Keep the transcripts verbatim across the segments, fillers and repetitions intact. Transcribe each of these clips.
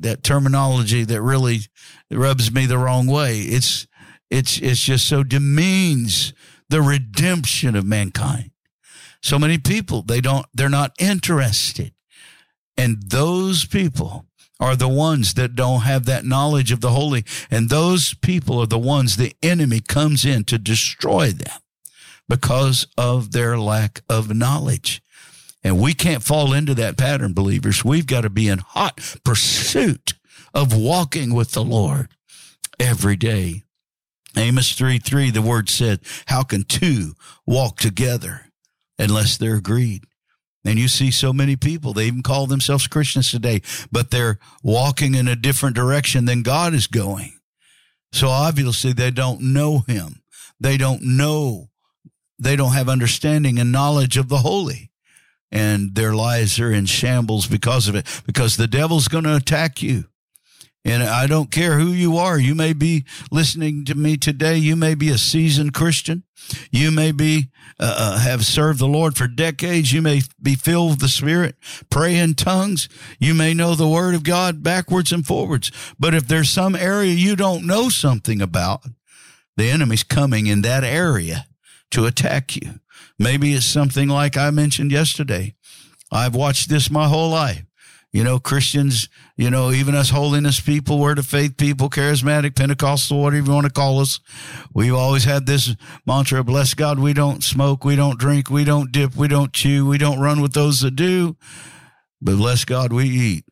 that terminology that really rubs me the wrong way. It's it's it's just so demeans the redemption of mankind. So many people, they don't, they're not interested. And those people are the ones that don't have that knowledge of the holy. And those people are the ones the enemy comes in to destroy them because of their lack of knowledge. And we can't fall into that pattern, believers. We've got to be in hot pursuit of walking with the Lord every day. Amos three three, the word said, how can two walk together unless they're agreed? And you see so many people, they even call themselves Christians today, but they're walking in a different direction than God is going. So obviously they don't know him. They don't know. They don't have understanding and knowledge of the holy. And their lives are in shambles because of it, because the devil's going to attack you. And I don't care who you are. You may be listening to me today. You may be a seasoned Christian. You may be uh, have served the Lord for decades. You may be filled with the Spirit, pray in tongues. You may know the Word of God backwards and forwards. But if there's some area you don't know something about, the enemy's coming in that area to attack you. Maybe it's something like I mentioned yesterday. I've watched this my whole life. You know, Christians, you know, even us holiness people, word of faith people, charismatic, Pentecostal, whatever you want to call us, we've always had this mantra, bless God, we don't smoke, we don't drink, we don't dip, we don't chew, we don't run with those that do, but bless God, we eat.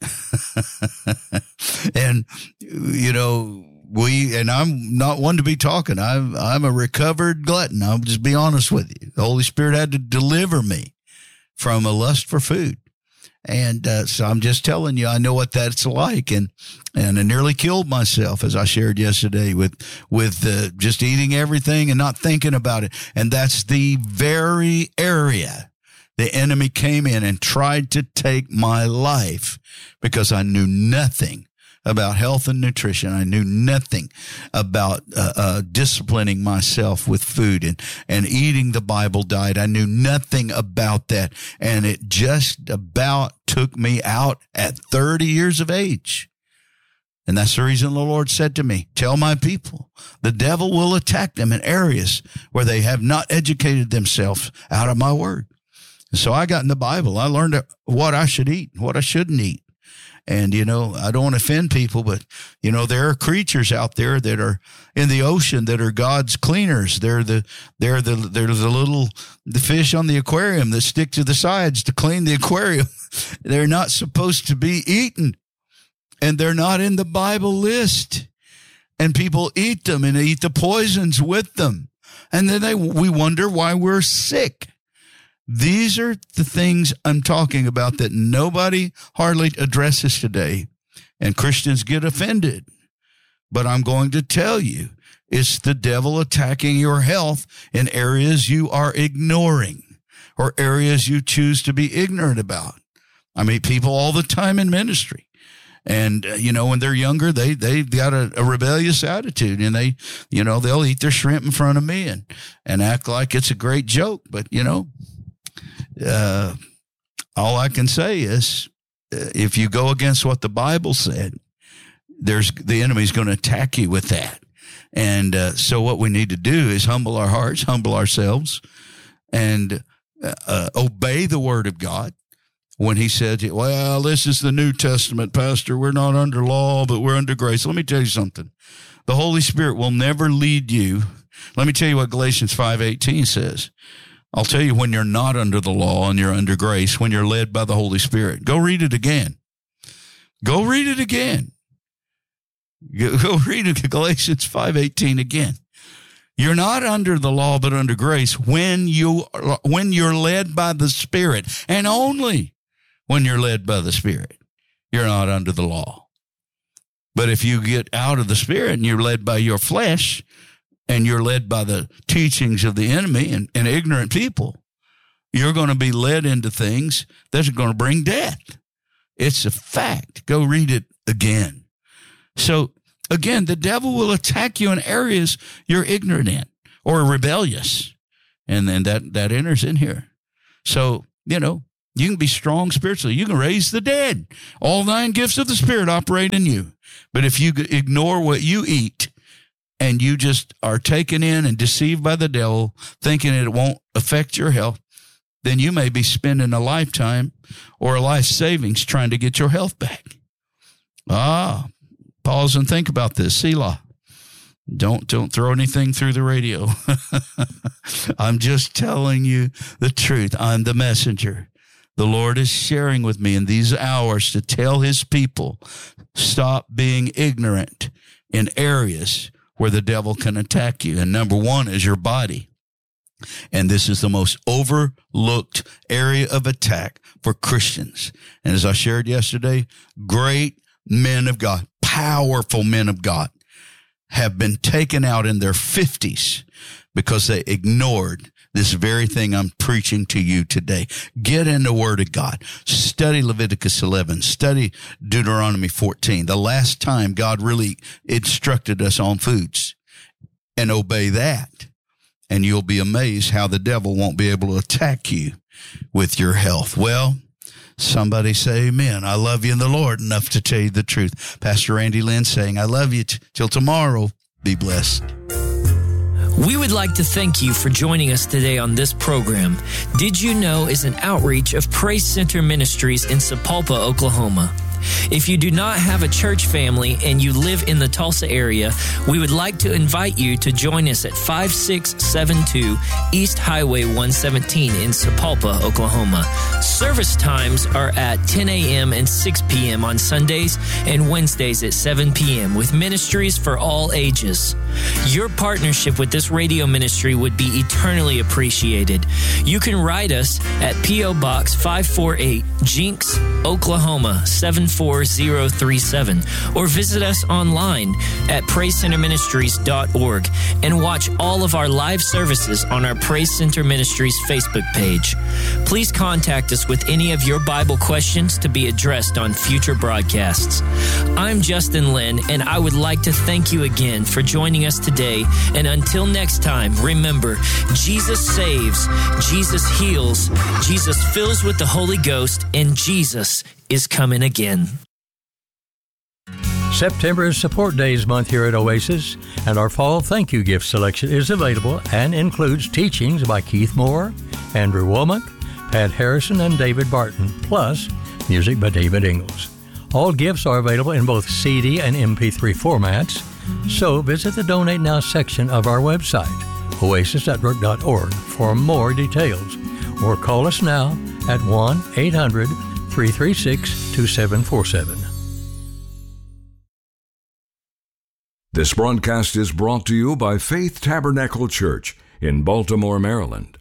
And, you know, we, and I'm not one to be talking. I'm, I'm a recovered glutton. I'll just be honest with you. The Holy Spirit had to deliver me from a lust for food. And uh, so I'm just telling you, I know what that's like, and and I nearly killed myself, as I shared yesterday, with with uh, just eating everything and not thinking about it. And that's the very area the enemy came in and tried to take my life because I knew nothing about health and nutrition. I knew nothing about uh, uh, disciplining myself with food and, and eating the Bible diet. I knew nothing about that. And it just about took me out at thirty years of age. And that's the reason the Lord said to me, tell my people, the devil will attack them in areas where they have not educated themselves out of my word. And so I got in the Bible. I learned what I should eat, what I shouldn't eat. And, you know, I don't want to offend people, but, you know, there are creatures out there that are in the ocean that are God's cleaners. They're the, they're the, they're the little, the fish on the aquarium that stick to the sides to clean the aquarium. They're not supposed to be eaten, and they're not in the Bible list. And people eat them and they eat the poisons with them. And then they, we wonder why we're sick. These are the things I'm talking about that nobody hardly addresses today, and Christians get offended. But I'm going to tell you, it's the devil attacking your health in areas you are ignoring or areas you choose to be ignorant about. I meet people all the time in ministry. And, uh, you know, when they're younger, they, they've got a, a rebellious attitude, and they, you know, they'll eat their shrimp in front of me and, and act like it's a great joke. But, you know, Uh, all I can say is, uh, if you go against what the Bible said, there's the enemy's going to attack you with that. And uh, so what we need to do is humble our hearts, humble ourselves, and uh, uh, obey the Word of God. When he said, well, this is the New Testament, Pastor. We're not under law, but we're under grace. Let me tell you something. The Holy Spirit will never lead you. Let me tell you what Galatians five eighteen says. I'll tell you when you're not under the law and you're under grace, when you're led by the Holy Spirit. Go read it again. Go read it again. Go read it, Galatians five eighteen again. You're not under the law, but under grace when, you, when you're led by the Spirit, and only when you're led by the Spirit. You're not under the law. But if you get out of the Spirit and you're led by your flesh, and you're led by the teachings of the enemy and, and ignorant people, you're going to be led into things that are going to bring death. It's a fact. Go read it again. So, again, the devil will attack you in areas you're ignorant in or rebellious, and then that, that enters in here. So, you know, You can be strong spiritually. You can raise the dead. All nine gifts of the Spirit operate in you. But if you ignore what you eat and you just are taken in and deceived by the devil, thinking it won't affect your health, then you may be spending a lifetime or a life savings trying to get your health back. Ah, pause and think about this. Selah. Don't don't throw anything through the radio. I'm just telling you the truth. I'm the messenger. The Lord is sharing with me in these hours to tell his people, stop being ignorant in areas where the devil can attack you. And number one is your body. And this is the most overlooked area of attack for Christians. And as I shared yesterday, great men of God, powerful men of God, have been taken out in their fifties because they ignored this very thing I'm preaching to you today. Get in the Word of God. Study Leviticus eleven. Study Deuteronomy fourteen. The last time God really instructed us on foods. And obey that. And you'll be amazed how the devil won't be able to attack you with your health. Well, somebody say amen. I love you in the Lord enough to tell you the truth. Pastor Randy Lynn saying, I love you t- till tomorrow. Be blessed. We would like to thank you for joining us today on this program. Did You Know is an outreach of Praise Center Ministries in Sapulpa, Oklahoma. If you do not have a church family and you live in the Tulsa area, we would like to invite you to join us at five six seven two East Highway one seventeen in Sapulpa, Oklahoma. Service times are at ten a.m. and six p.m. on Sundays and Wednesdays at seven p.m. with ministries for all ages. Your partnership with this radio ministry would be eternally appreciated. You can write us at P O. Box five forty-eight, Jinx, Oklahoma seven four zero three seven, or visit us online at praise center ministries dot org and watch all of our live services on our Praise Center Ministries Facebook page. Please contact us with any of your Bible questions to be addressed on future broadcasts. I'm Justin Lynn, and I would like to thank you again for joining us today. And until next time, remember, Jesus saves, Jesus heals, Jesus fills with the Holy Ghost, and Jesus is coming again. September is Support Days month here at Oasis, and our fall thank you gift selection is available and includes teachings by Keith Moore, Andrew Womack, Pat Harrison, and David Barton, plus music by David Ingalls. All gifts are available in both C D and M P three formats, so visit the Donate Now section of our website, oasis network dot org, for more details, or call us now at one eight hundred three three six two seven four seven. This broadcast is brought to you by Faith Tabernacle Church in Baltimore, Maryland.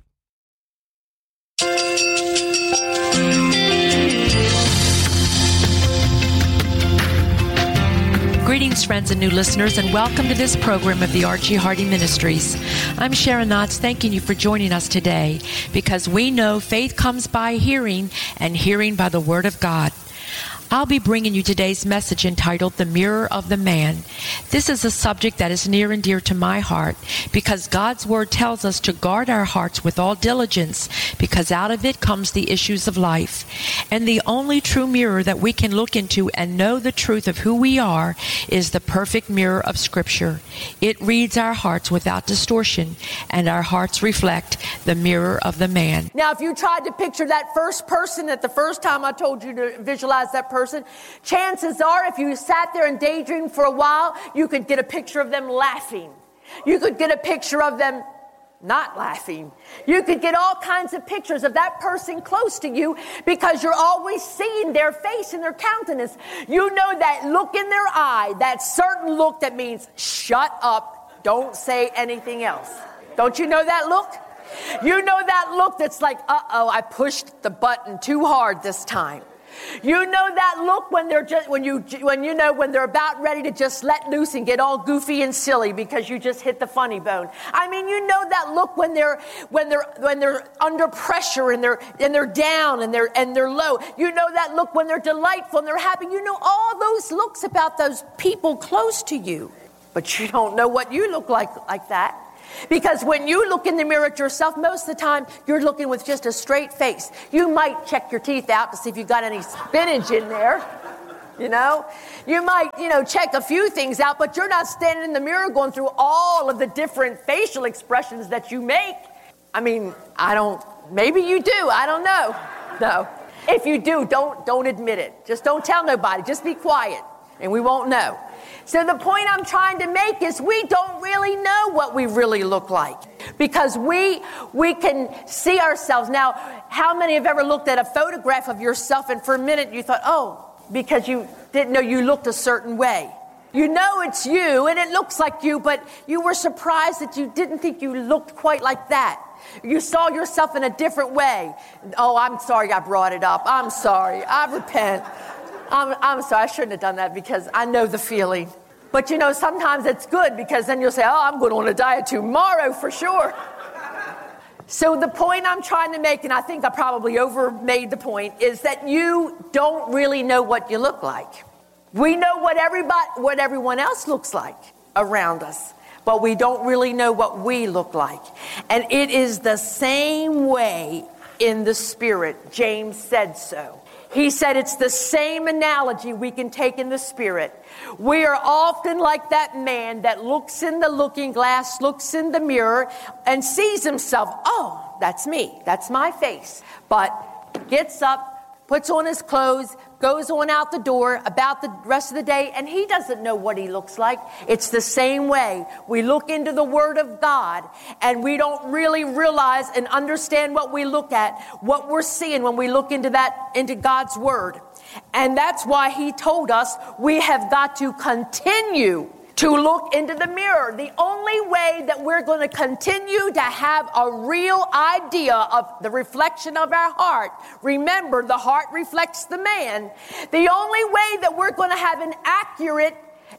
Greetings, friends and new listeners, and welcome to this program of the Archie Hardy Ministries. I'm Sharon Knotts, thanking you for joining us today, because we know faith comes by hearing, and hearing by the Word of God. I'll be bringing you today's message entitled The Mirror of the Man. This is a subject that is near and dear to my heart, because God's Word tells us to guard our hearts with all diligence, because out of it comes the issues of life. And the only true mirror that we can look into and know the truth of who we are is the perfect mirror of Scripture. It reads our hearts without distortion, and our hearts reflect the mirror of the man. Now, if you tried to picture that first person at the first time I told you to visualize that person, Person, chances are if you sat there and daydreamed for a while, you could get a picture of them laughing. You could get a picture of them not laughing. You could get all kinds of pictures of that person close to you, because you're always seeing their face and their countenance. You know that look in their eye, that certain look that means shut up, don't say anything else. Don't you know that look? You know that look that's like, uh-oh, I pushed the button too hard this time. You know that look when they're just when you when you know when they're about ready to just let loose and get all goofy and silly because you just hit the funny bone. I mean, you know that look when they're when they're when they're under pressure and they're and they're down and they're and they're low. You know that look when they're delightful and they're happy. You know all those looks about those people close to you, but you don't know what you look like like that. Because when you look in the mirror at yourself, most of the time, you're looking with just a straight face. You might check your teeth out to see if you've got any spinach in there. You know, you might, you know, check a few things out, but you're not standing in the mirror going through all of the different facial expressions that you make. I mean, I don't, maybe you do. I don't know. No. If you do, don't, don't admit it. Just don't tell nobody. Just be quiet and we won't know. So the point I'm trying to make is we don't really know what we really look like because we we can see ourselves. Now, how many have ever looked at a photograph of yourself and for a minute you thought, oh, because you didn't know you looked a certain way. You know it's you and it looks like you, but you were surprised that you didn't think you looked quite like that. You saw yourself in a different way. Oh, I'm sorry I brought it up. I'm sorry. I repent. I'm, I'm sorry. I shouldn't have done that because I know the feeling. But, you know, sometimes it's good because then you'll say, oh, I'm going on a diet tomorrow for sure. So the point I'm trying to make, and I think I probably over made the point, is that you don't really know what you look like. We know what everybody, what everyone else looks like around us, but we don't really know what we look like. And it is the same way in the Spirit. James said so. He said it's the same analogy we can take in the Spirit. We are often like that man that looks in the looking glass, looks in the mirror, and sees himself. Oh, that's me. That's my face. But gets up, puts on his clothes, goes on out the door about the rest of the day, and he doesn't know what he looks like. It's the same way. We look into the Word of God, and we don't really realize and understand what we look at, what we're seeing when we look into that, into God's Word. And that's why He told us we have got to continue to look into the mirror. The only way that we're going to continue to have a real idea of the reflection of our heart, remember the heart reflects the man, the only way that we're going to have an accurate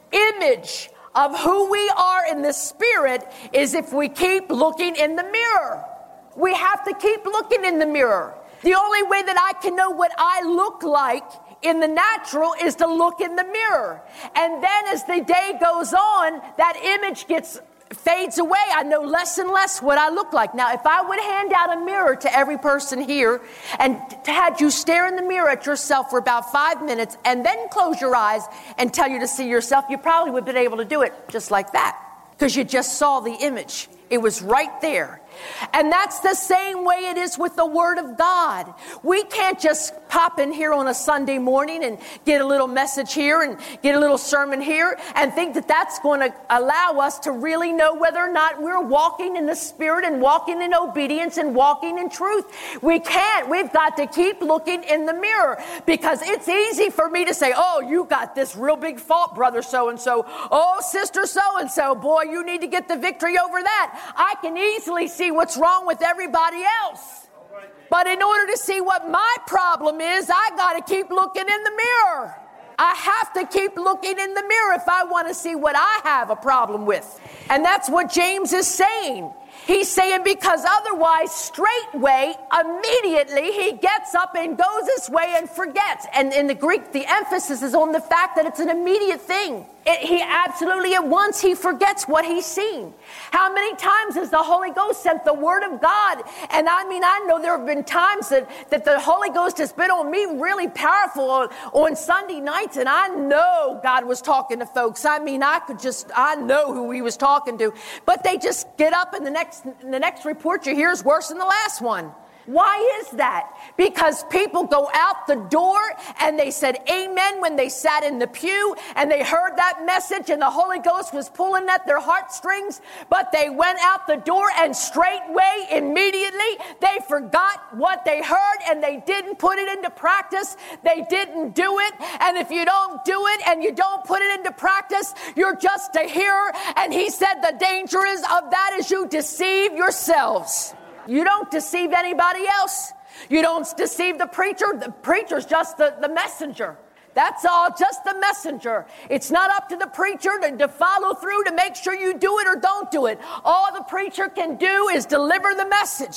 image of who we are in the Spirit is if we keep looking in the mirror. We have to keep looking in the mirror. The only way that I can know what I look like in the natural is to look in the mirror. And then as the day goes on, that image gets fades away. I know less and less what I look like. Now, if I would hand out a mirror to every person here and had you stare in the mirror at yourself for about five minutes and then close your eyes and tell you to see yourself, you probably would have been able to do it just like that because you just saw the image. It was right there. And that's the same way it is with the Word of God. We can't just pop in here on a Sunday morning and get a little message here and get a little sermon here and think that that's going to allow us to really know whether or not we're walking in the Spirit and walking in obedience and walking in truth. We can't. We've got to keep looking in the mirror because it's easy for me to say, oh, you got this real big fault, brother so-and-so. Oh, sister so-and-so. Boy, you need to get the victory over that. I can easily see what's wrong with everybody else. But in order to see what my problem is, I got to keep looking in the mirror. I have to keep looking in the mirror if I want to see what I have a problem with. And that's what James is saying. He's saying because otherwise, straightway, immediately, he gets up and goes his way and forgets. And in the Greek, the emphasis is on the fact that it's an immediate thing. It, he absolutely at once, he forgets what he's seen. How many times has the Holy Ghost sent the Word of God? And I mean, I know there have been times that, that the Holy Ghost has been on me really powerful on, on Sunday nights. And I know God was talking to folks. I mean, I could just, I know who he was talking to. But they just get up and the next the next report you hear is worse than the last one. Why is that? Because people go out the door and they said amen when they sat in the pew and they heard that message and the Holy Ghost was pulling at their heartstrings, but they went out the door and straightway, immediately, they forgot what they heard and they didn't put it into practice. They didn't do it. And if you don't do it and you don't put it into practice, you're just a hearer. And he said the danger is of that is you deceive yourselves. You don't deceive anybody else. You don't deceive the preacher. The preacher's just the, the messenger. That's all, just the messenger. It's not up to the preacher to, to follow through to make sure you do it or don't do it. All the preacher can do is deliver the message.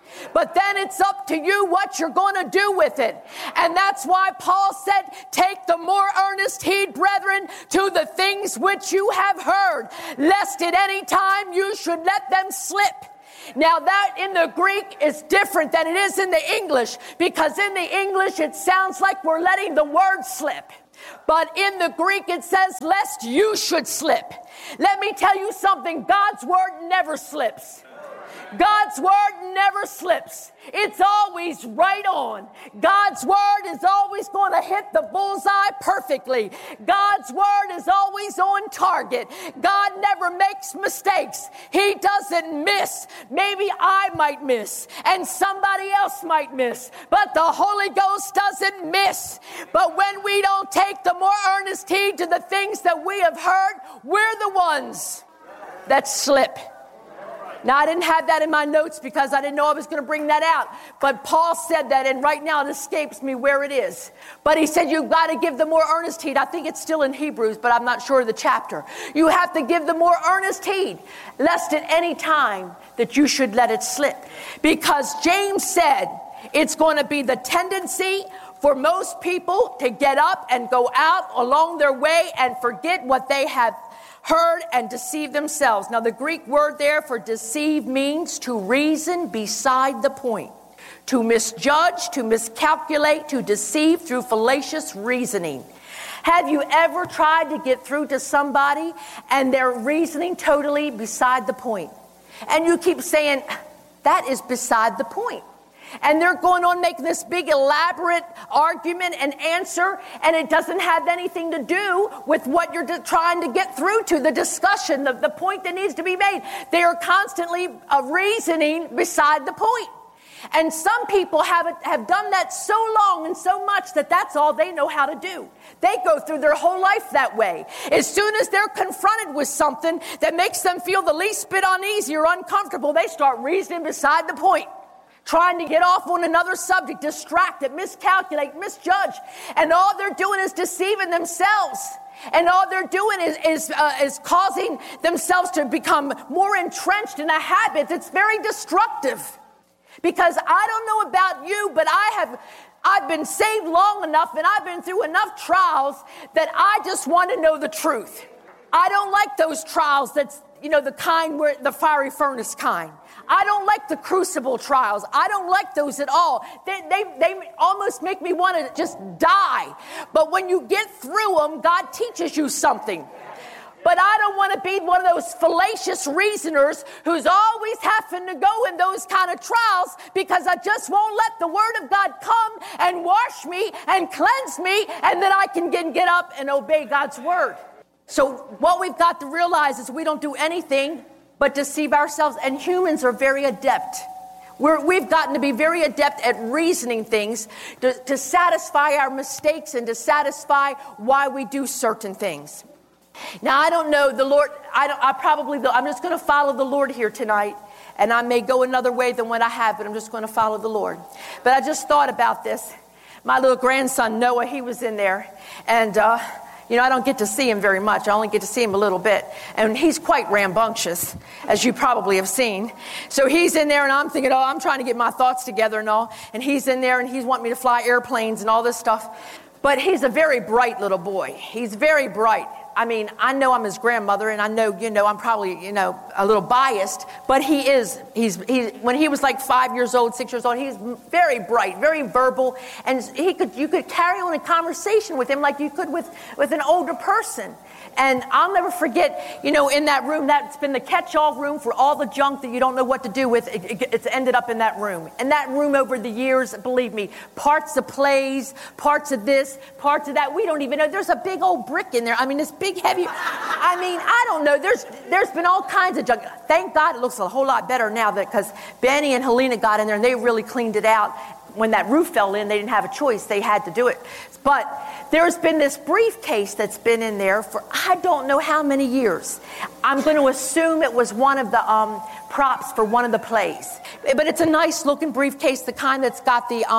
But then it's up to you what you're going to do with it. And that's why Paul said, take the more earnest heed, brethren, to the things which you have heard, lest at any time you should let them slip. Now that in the Greek is different than it is in the English, because in the English it sounds like we're letting the word slip. But in the Greek it says, lest you should slip. Let me tell you something, God's word never slips. God's word never slips. It's always right on. God's word is always going to hit the bullseye perfectly. God's word is always on target. God never makes mistakes. He doesn't miss. Maybe I might miss and somebody else might miss, but the Holy Ghost doesn't miss. But when we don't take the more earnest heed to the things that we have heard, we're the ones that slip. Now, I didn't have that in my notes because I didn't know I was going to bring that out. But Paul said that, and right now it escapes me where it is. But he said you've got to give the more earnest heed. I think it's still in Hebrews, but I'm not sure of the chapter. You have to give the more earnest heed, lest at any time that you should let it slip. Because James said it's going to be the tendency for most people to get up and go out along their way and forget what they have heard and deceive themselves. Now, the Greek word there for deceive means to reason beside the point, to misjudge, to miscalculate, to deceive through fallacious reasoning. Have you ever tried to get through to somebody and they're reasoning totally beside the point? And you keep saying, that is beside the point. And they're going on making this big elaborate argument and answer, and it doesn't have anything to do with what you're trying to get through to, the discussion, the, the point that needs to be made. They are constantly uh, reasoning beside the point. And some people have, have done that so long and so much that that's all they know how to do. They go through their whole life that way. As soon as they're confronted with something that makes them feel the least bit uneasy or uncomfortable, they start reasoning beside the point, trying to get off on another subject, distracted, miscalculate, misjudge. And all they're doing is deceiving themselves. And all they're doing is is, uh, is causing themselves to become more entrenched in a habit that's very destructive. Because I don't know about you, but I have I've been saved long enough and I've been through enough trials that I just want to know the truth. I don't like those trials that's, you know, the kind where the fiery furnace kind. I don't like the crucible trials. I don't like those at all. They, they, they almost make me want to just die. But when you get through them, God teaches you something. But I don't want to be one of those fallacious reasoners who's always having to go in those kind of trials because I just won't let the Word of God come and wash me and cleanse me, and then I can get, get up and obey God's Word. So what we've got to realize is we don't do anything but deceive ourselves, and humans are very adept. We're, we've gotten to be very adept at reasoning things to, to satisfy our mistakes and to satisfy why we do certain things. Now, I don't know, the Lord, I, don't, I probably, I'm just going to follow the Lord here tonight, and I may go another way than what I have, but I'm just going to follow the Lord. But I just thought about this. My little grandson, Noah, he was in there, and, uh, you know, I don't get to see him very much. I only get to see him a little bit. And he's quite rambunctious, as you probably have seen. So he's in there, and I'm thinking, oh, I'm trying to get my thoughts together and all. And he's in there, and he's wanting me to fly airplanes and all this stuff. But he's a very bright little boy. He's very bright. I mean, I know I'm his grandmother, and I know, you know, I'm probably, you know, a little biased, but he is, he's, he, when he was like five years old, six years old, he's very bright, very verbal, and he could, you could carry on a conversation with him like you could with, with an older person. And I'll never forget, you know, in that room, that's been the catch-all room for all the junk that you don't know what to do with. It, it, it's ended up in that room. And that room over the years, believe me, parts of plays, parts of this, parts of that. We don't even know. There's a big old brick in there. I mean, this big, heavy. I mean, I don't know. There's there's been all kinds of junk. Thank God it looks a whole lot better now because Benny and Helena got in there and they really cleaned it out. When that roof fell in, they didn't have a choice. They had to do it. But there's been this briefcase that's been in there for I don't know how many years. I'm going to assume it was one of the um, props for one of the plays. But it's a nice looking briefcase, the kind that's got the um,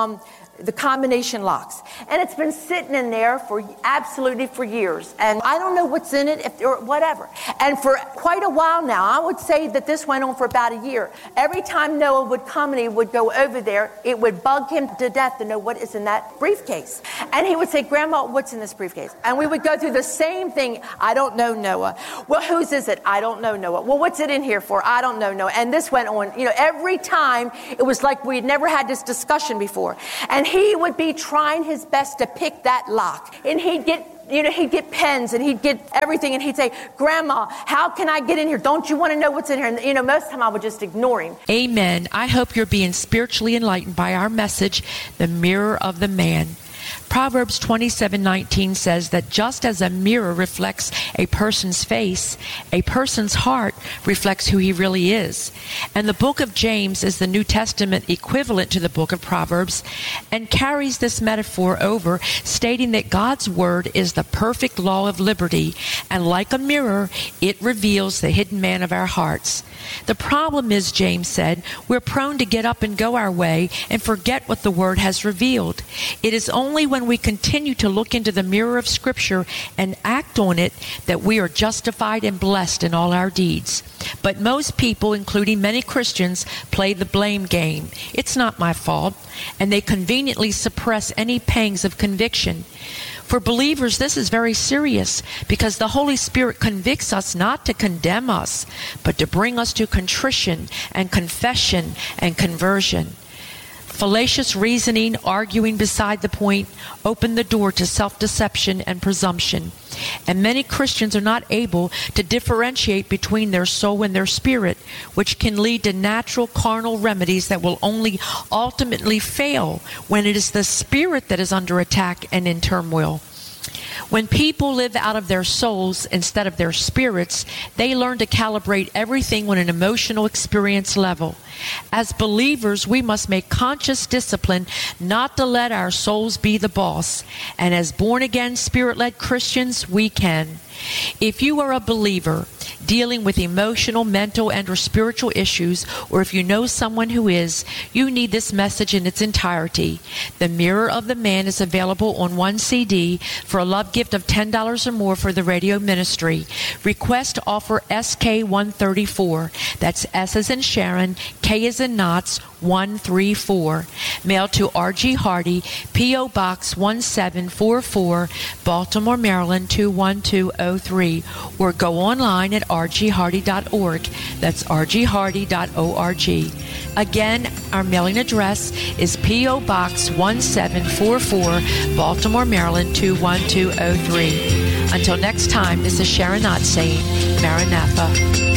the combination locks. And it's been sitting in there for absolutely for years. And I don't know what's in it, if or whatever. And for quite a while now, I would say that this went on for about a year. Every time Noah would come and he would go over there, it would bug him to death to know what is in that briefcase. And he would say, Grandma, what's in this briefcase? And we would go through the same thing. I don't know, Noah. Well, whose is it? I don't know, Noah. Well, what's it in here for? I don't know, Noah. And this went on. You know, every time it was like we'd never had this discussion before. And he would be trying his best to pick that lock. And he'd get, you know, he'd get pens and he'd get everything. And he'd say, Grandma, how can I get in here? Don't you want to know what's in here? And, you know, most of the time I would just ignore him. Amen. I hope you're being spiritually enlightened by our message, The Mirror of the Man. Proverbs twenty-seven nineteen says that just as a mirror reflects a person's face, a person's heart reflects who he really is. And the book of James is the New Testament equivalent to the book of Proverbs and carries this metaphor over, stating that God's word is the perfect law of liberty, and like a mirror, it reveals the hidden man of our hearts. The problem is, James said, we're prone to get up and go our way and forget what the word has revealed. It is only when we continue to look into the mirror of Scripture and act on it that we are justified and blessed in all our deeds. But most people, including many Christians, play the blame game. It's not my fault. And they conveniently suppress any pangs of conviction. For believers, this is very serious because the Holy Spirit convicts us not to condemn us, but to bring us to contrition and confession and conversion. Fallacious reasoning, arguing beside the point, open the door to self-deception and presumption. And many Christians are not able to differentiate between their soul and their spirit, which can lead to natural carnal remedies that will only ultimately fail when it is the spirit that is under attack and in turmoil. When people live out of their souls instead of their spirits, they learn to calibrate everything on an emotional experience level. As believers, we must make conscious discipline not to let our souls be the boss. And as born-again, spirit-led Christians, we can. If you are a believer dealing with emotional, mental, and or spiritual issues, or if you know someone who is, you need this message in its entirety. The Mirror of the Man is available on one C D for a love gift of ten dollars or more for the radio ministry. Request offer S K one thirty-four. That's S as in Sharon, K as in Knots, one three four. Mail to R G Hardy, P O Box one seven four four, Baltimore, Maryland two one two zero three, or go online at r g hardy dot org. That's r g hardy dot org. Again, our mailing address is P O Box one seven four four, Baltimore, Maryland two one two zero three. Until next time, this is Sharon Knott saying, Maranatha.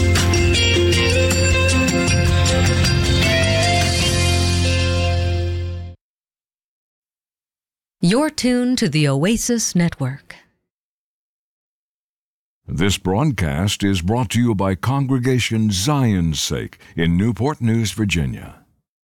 You're tuned to the Oasis Network. This broadcast is brought to you by Congregation Zion's Sake in Newport News, Virginia.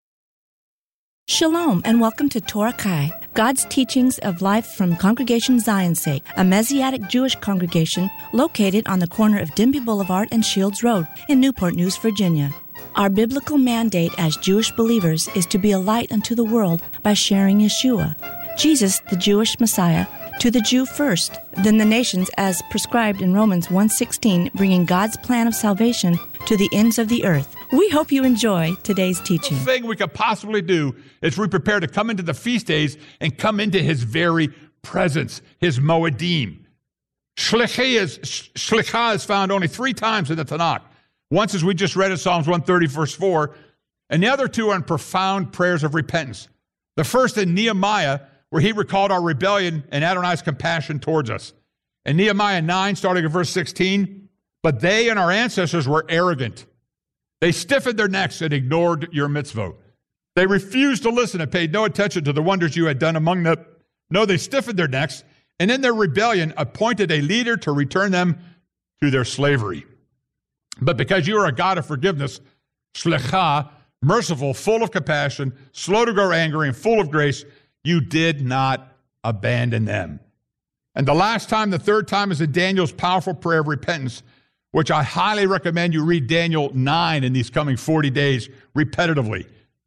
Shalom and welcome to Torah Kai, God's teachings of life from Congregation Zion's Sake, a Messianic Jewish congregation located on the corner of Denby Boulevard and Shields Road in Newport News, Virginia. Our biblical mandate as Jewish believers is to be a light unto the world by sharing Yeshua, Jesus, the Jewish Messiah, to the Jew first, then the nations as prescribed in Romans one sixteen, bringing God's plan of salvation to the ends of the earth. We hope you enjoy today's teaching. The thing we could possibly do is we prepare to come into the feast days and come into his very presence, his Moedim. Shlichah is, shlichah is found only three times in the Tanakh. Once, as we just read in Psalms one thirty, verse four, and the other two are in profound prayers of repentance. The first in Nehemiah, where he recalled our rebellion and Adonai's compassion towards us. In Nehemiah nine, starting at verse sixteen, but they and our ancestors were arrogant. They stiffened their necks and ignored your mitzvot. They refused to listen and paid no attention to the wonders you had done among them. No, they stiffened their necks, and in their rebellion appointed a leader to return them to their slavery. But because you are a God of forgiveness, shlichah, merciful, full of compassion, slow to grow angry, and full of grace, you did not abandon them. And the last time, the third time, is in Daniel's powerful prayer of repentance, which I highly recommend you read Daniel nine in these coming forty days repetitively.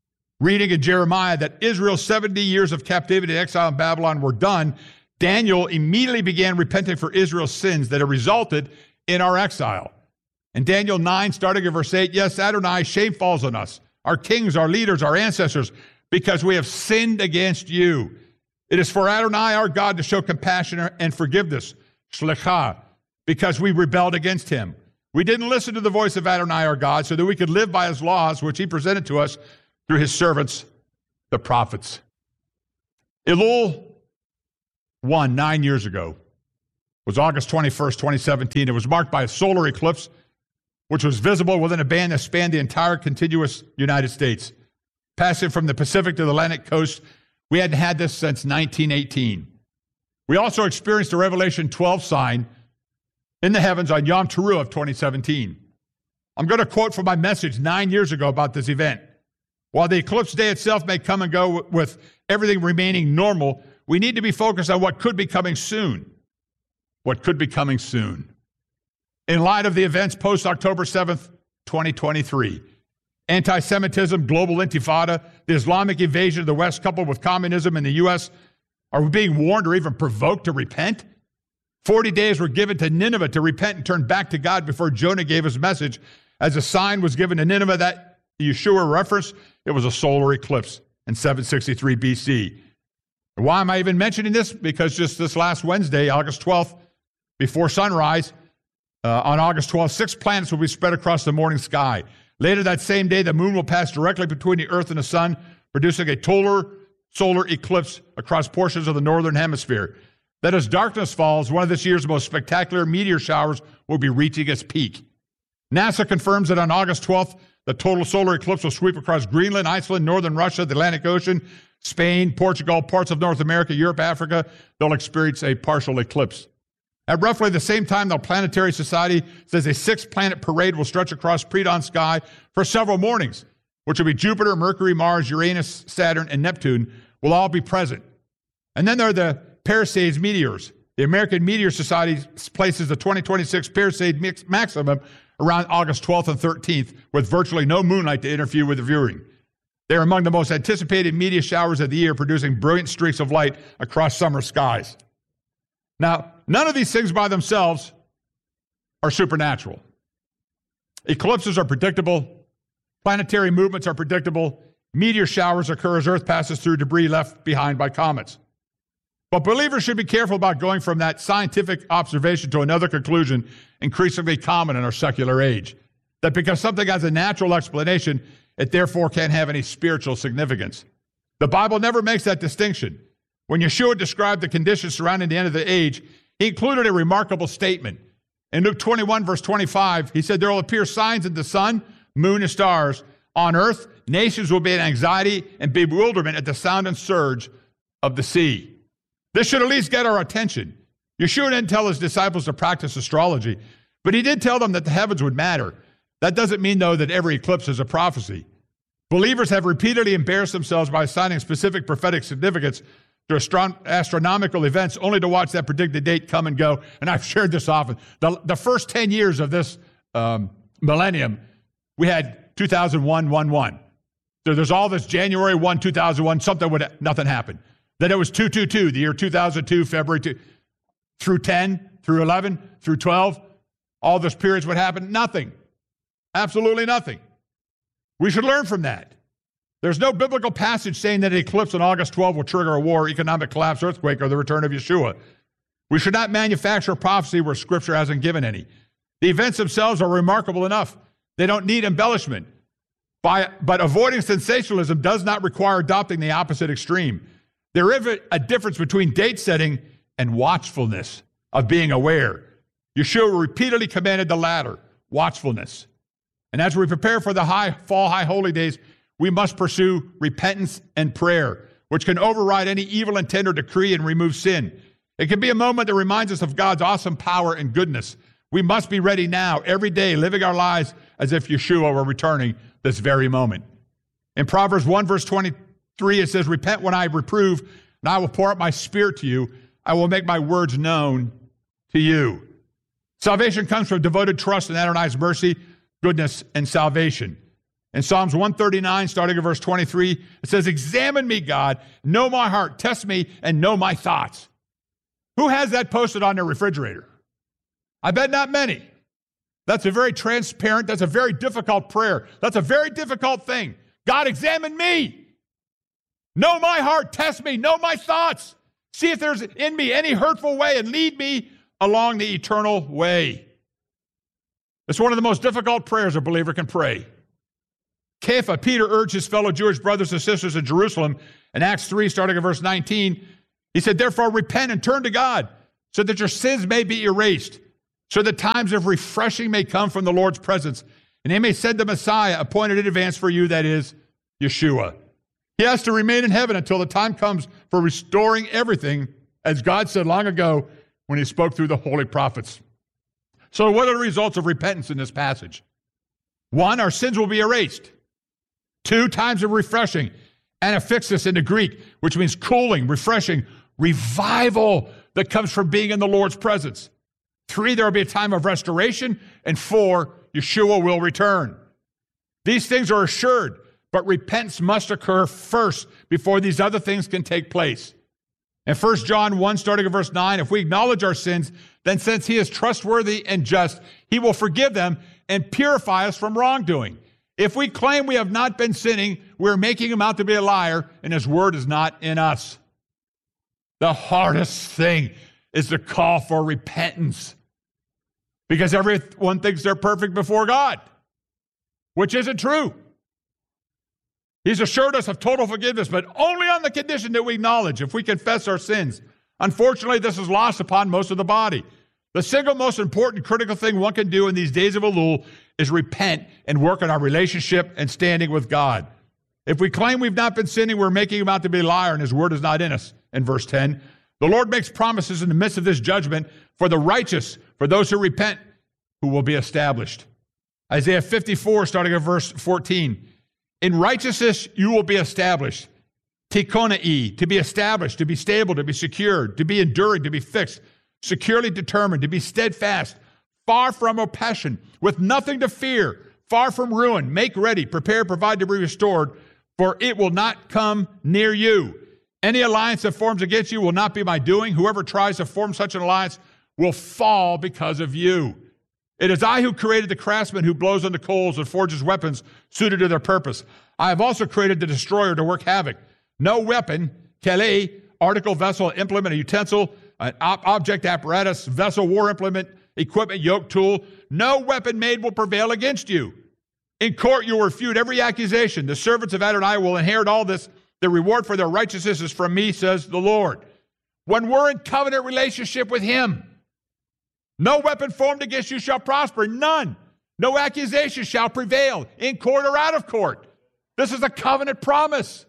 reading in Jeremiah that Israel's seventy years of captivity and exile in Babylon were done, Daniel immediately began repenting for Israel's sins that had resulted in our exile. In Daniel nine, starting at verse eight, yes, Adonai, shame falls on us, our kings, our leaders, our ancestors, because we have sinned against you. It is for Adonai, our God, to show compassion and forgiveness, shlicha, because we rebelled against him. We didn't listen to the voice of Adonai, our God, so that we could live by his laws, which he presented to us through his servants, the prophets. Elul one, nine years ago, was August twenty-first, twenty seventeen. It was marked by a solar eclipse, which was visible within a band that spanned the entire contiguous United States. Passing from the Pacific to the Atlantic coast, we hadn't had this since nineteen eighteen. We also experienced a Revelation twelve sign in the heavens on Yom Teruah of twenty seventeen. I'm going to quote from my message nine years ago about this event. While the eclipse day itself may come and go with everything remaining normal, we need to be focused on what could be coming soon. What could be coming soon. In light of the events post-October seventh, twenty twenty-three, anti-Semitism, global intifada, the Islamic invasion of the West coupled with communism in the U S, are we being warned or even provoked to repent? Forty days were given to Nineveh to repent and turn back to God before Jonah gave his message. As a sign was given to Nineveh that Yeshua referenced, it was a solar eclipse in seven sixty-three B C. And why am I even mentioning this? Because just this last Wednesday, August twelfth, before sunrise, uh, on August twelfth, six planets will be spread across the morning sky. Later that same day, the moon will pass directly between the earth and the sun, producing a total solar eclipse across portions of the northern hemisphere. That as darkness falls, one of this year's most spectacular meteor showers will be reaching its peak. NASA confirms that on August twelfth, the total solar eclipse will sweep across Greenland, Iceland, northern Russia, the Atlantic Ocean, Spain, Portugal, parts of North America, Europe, Africa. They'll experience a partial eclipse. At roughly the same time, the Planetary Society says a six-planet parade will stretch across pre-dawn sky for several mornings, which will be Jupiter, Mercury, Mars, Uranus, Saturn, and Neptune will all be present. And then there are the Perseids meteors. The American Meteor Society places the twenty twenty-six Perseid maximum around August twelfth and thirteenth, with virtually no moonlight to interfere with the viewing. They're among the most anticipated meteor showers of the year, producing brilliant streaks of light across summer skies. Now, none of these things by themselves are supernatural. Eclipses are predictable. Planetary movements are predictable. Meteor showers occur as Earth passes through debris left behind by comets. But believers should be careful about going from that scientific observation to another conclusion increasingly common in our secular age, that because something has a natural explanation, it therefore can't have any spiritual significance. The Bible never makes that distinction. When Yeshua described the conditions surrounding the end of the age, he included a remarkable statement. In Luke twenty-one, verse twenty-five, he said, there will appear signs in the sun, moon, and stars. On earth, nations will be in anxiety and bewilderment at the sound and surge of the sea. This should at least get our attention. Yeshua didn't tell his disciples to practice astrology, but he did tell them that the heavens would matter. That doesn't mean, though, that every eclipse is a prophecy. Believers have repeatedly embarrassed themselves by assigning specific prophetic significance to astro- astronomical events only to watch that predicted date come and go. And I've shared this often. The, the first ten years of this um, millennium, we had two thousand one, one one. So there's all this January first, two thousand one, something would, nothing happened. Then it was two two two, the year two thousand two, February two, through ten, through eleven, through twelve. All those periods would happen. Nothing. Absolutely nothing. We should learn from that. There's no biblical passage saying that an eclipse on August twelfth will trigger a war, economic collapse, earthquake, or the return of Yeshua. We should not manufacture a prophecy where Scripture hasn't given any. The events themselves are remarkable enough. They don't need embellishment. By, but avoiding sensationalism does not require adopting the opposite extreme. There is a difference between date setting and watchfulness, of being aware. Yeshua repeatedly commanded the latter, watchfulness. And as we prepare for the high fall, high holy days, we must pursue repentance and prayer, which can override any evil intent or decree and remove sin. It can be a moment that reminds us of God's awesome power and goodness. We must be ready now, every day, living our lives as if Yeshua were returning this very moment. In Proverbs one, verse twenty-three, it says, repent when I reprove, and I will pour out my spirit to you. I will make my words known to you. Salvation comes from devoted trust in Adonai's mercy, goodness, and salvation. In Psalms one thirty-nine, starting at verse twenty-three, it says, examine me, God, know my heart, test me, and know my thoughts. Who has that posted on their refrigerator? I bet not many. That's a very transparent, that's a very difficult prayer. That's a very difficult thing. God, examine me. Know my heart, test me, know my thoughts. See if there's in me any hurtful way and lead me along the eternal way. It's one of the most difficult prayers a believer can pray. Kepha, Peter urged his fellow Jewish brothers and sisters in Jerusalem in Acts three, starting at verse nineteen. He said, therefore repent and turn to God so that your sins may be erased, so that times of refreshing may come from the Lord's presence, and he may send the Messiah appointed in advance for you, that is, Yeshua. He has to remain in heaven until the time comes for restoring everything, as God said long ago when he spoke through the holy prophets. So what are the results of repentance in this passage? One, our sins will be erased. Two, times of refreshing. Anaphixis in the Greek, which means cooling, refreshing, revival that comes from being in the Lord's presence. Three, there will be a time of restoration. And four, Yeshua will return. These things are assured, but repentance must occur first before these other things can take place. In First John one, starting at verse nine, if we acknowledge our sins, then since he is trustworthy and just, he will forgive them and purify us from wrongdoing. If we claim we have not been sinning, we're making him out to be a liar, and his word is not in us. The hardest thing is the call for repentance, because everyone thinks they're perfect before God, which isn't true. He's assured us of total forgiveness, but only on the condition that we acknowledge, if we confess our sins. Unfortunately, this is lost upon most of the body. The single most important critical thing one can do in these days of Elul is repent and work on our relationship and standing with God. If we claim we've not been sinning, we're making him out to be a liar, and his word is not in us. In verse ten, the Lord makes promises in the midst of this judgment for the righteous, for those who repent, who will be established. Isaiah fifty-four, starting at verse fourteen. In righteousness you will be established. Tikkonai, to be established, to be stable, to be secured, to be enduring, to be fixed, securely determined, to be steadfast, far from oppression, with nothing to fear, far from ruin. Make ready, prepare, provide to be restored, for it will not come near you. Any alliance that forms against you will not be my doing. Whoever tries to form such an alliance will fall because of you. It is I who created the craftsman who blows on the coals and forges weapons suited to their purpose. I have also created the destroyer to work havoc. No weapon, kele, article, vessel, implement, a utensil, an op- object, apparatus, vessel, war implement, equipment, yoke, tool, no weapon made will prevail against you. In court you will refute every accusation. The servants of Adonai will inherit all this. The reward for their righteousness is from me, says the Lord. When we're in covenant relationship with him, no weapon formed against you shall prosper, none. No accusation shall prevail, in court or out of court. This is a covenant promise.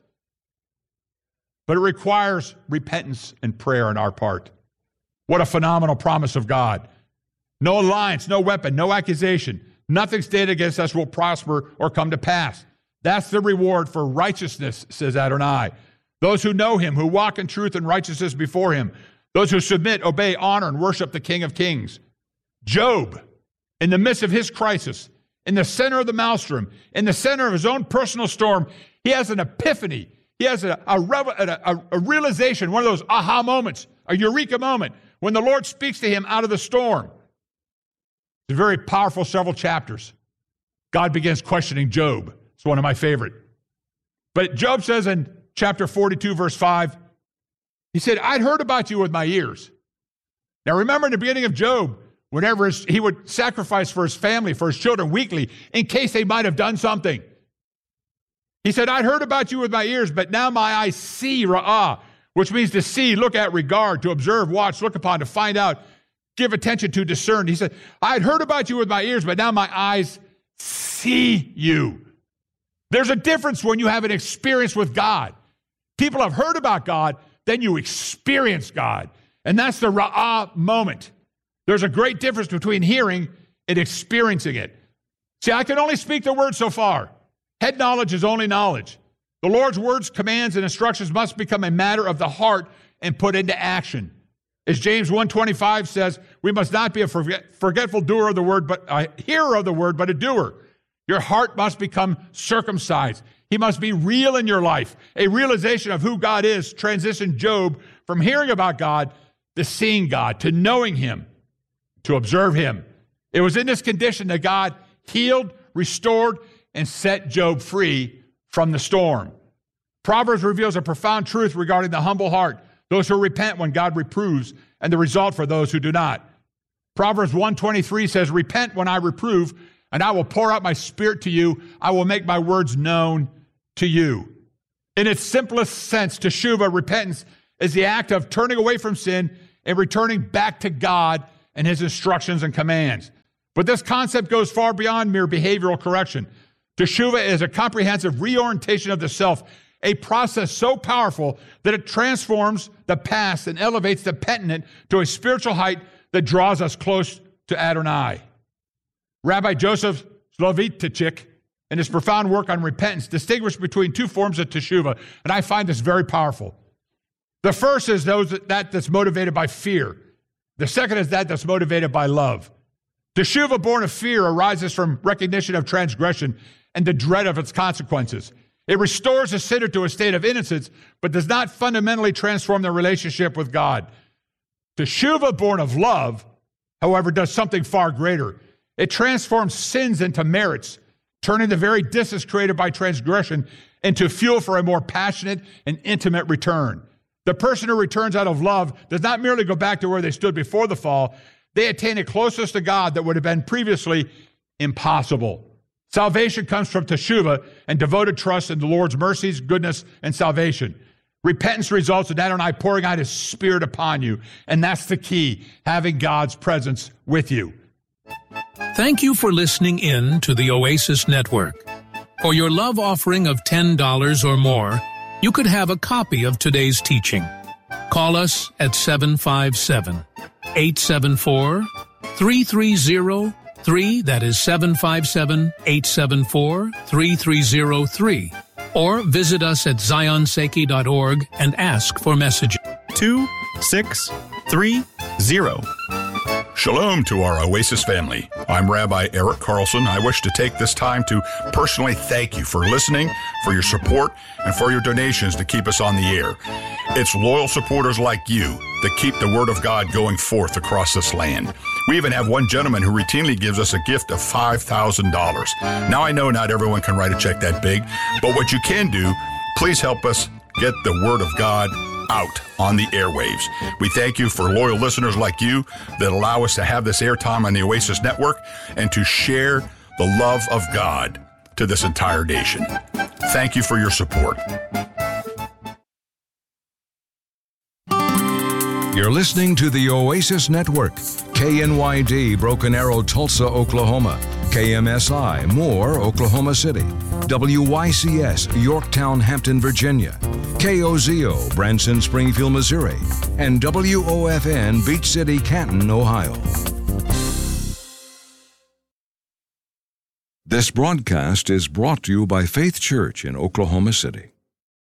But it requires repentance and prayer on our part. What a phenomenal promise of God. No alliance, no weapon, no accusation. Nothing stated against us will prosper or come to pass. That's the reward for righteousness, says Adonai. Those who know him, who walk in truth and righteousness before him. Those who submit, obey, honor, and worship the King of Kings. Job, in the midst of his crisis, in the center of the maelstrom, in the center of his own personal storm, he has an epiphany. He has a, a, a, a realization, one of those aha moments, a eureka moment, when the Lord speaks to him out of the storm. It's very powerful, several chapters. God begins questioning Job. It's one of my favorite. But Job says in chapter forty-two, verse five, he said, I'd heard about you with my ears. Now remember in the beginning of Job, whenever he would sacrifice for his family, for his children weekly, in case they might have done something. He said, I'd heard about you with my ears, but now my eyes see, ra'ah, which means to see, look at, regard, to observe, watch, look upon, to find out, give attention to, discern. He said, I'd heard about you with my ears, but now my eyes see you. There's a difference when you have an experience with God. People have heard about God, then you experience God. And that's the ra'ah moment. There's a great difference between hearing and experiencing it. See, I can only speak the word so far. Head knowledge is only knowledge. The Lord's words, commands, and instructions must become a matter of the heart and put into action. As James one twenty-five says, we must not be a forget, forgetful doer of the word, but a hearer of the word, but a doer. Your heart must become circumcised. He must be real in your life. A realization of who God is transitioned Job from hearing about God to seeing God, to knowing him, to observe him. It was in this condition that God healed, restored, and set Job free from the storm. Proverbs reveals a profound truth regarding the humble heart, those who repent when God reproves, and the result for those who do not. Proverbs one twenty-three says, "Repent when I reprove, and I will pour out my spirit to you. I will make my words known to you." In its simplest sense, teshuvah, repentance, is the act of turning away from sin and returning back to God and his instructions and commands. But this concept goes far beyond mere behavioral correction. Teshuvah is a comprehensive reorientation of the self, a process so powerful that it transforms the past and elevates the penitent to a spiritual height that draws us close to Adonai. Rabbi Joseph Soloveitchik, in his profound work on repentance, distinguished between two forms of teshuvah, and I find this very powerful. The first is those that, that that's motivated by fear. The second is that that's motivated by love. Teshuvah born of fear arises from recognition of transgression and the dread of its consequences. It restores a sinner to a state of innocence, but does not fundamentally transform their relationship with God. Teshuvah born of love, however, does something far greater. It transforms sins into merits, turning the very distance created by transgression into fuel for a more passionate and intimate return. The person who returns out of love does not merely go back to where they stood before the fall. They attain a closeness to God that would have been previously impossible. Salvation comes from teshuvah and devoted trust in the Lord's mercies, goodness, and salvation. Repentance results in Adonai pouring out his Spirit upon you, and that's the key, having God's presence with you. Thank you for listening in to the Oasis Network. For your love offering of ten dollars or more, you could have a copy of today's teaching. Call us at seven five seven, eight seven four, three three zero three, that is seven five seven, eight seven four, three three zero three, or visit us at zion seki dot org and ask for messages. two six three zero. Shalom to our Oasis family. I'm Rabbi Eric Carlson. I wish to take this time to personally thank you for listening, for your support, and for your donations to keep us on the air. It's loyal supporters like you that keep the Word of God going forth across this land. We even have one gentleman who routinely gives us a gift of five thousand dollars. Now, I know not everyone can write a check that big, but what you can do, please help us get the Word of God out on the airwaves. We thank you for loyal listeners like you that allow us to have this airtime on the Oasis Network and to share the love of God to this entire nation. Thank you for your support. You're listening to the Oasis Network, K N Y D, Broken Arrow, Tulsa, Oklahoma, K M S I, Moore, Oklahoma City, W Y C S, Yorktown, Hampton, Virginia, K O Z O, Branson, Springfield, Missouri, and W O F N, Beach City, Canton, Ohio. This broadcast is brought to you by Faith Church in Oklahoma City.